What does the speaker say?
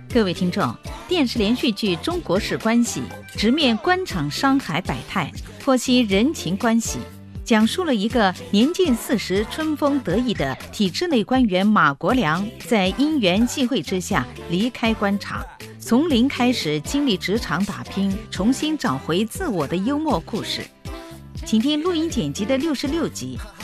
各位听众，电视连续剧《中国式关系》直面官场商海百态，剖析人情关系，讲述了一个年近40、春风得意的体制内官员马国良，在因缘际会之下离开官场，从零开始经历职场打拼，重新找回自我的幽默故事。请听录音剪辑的66集，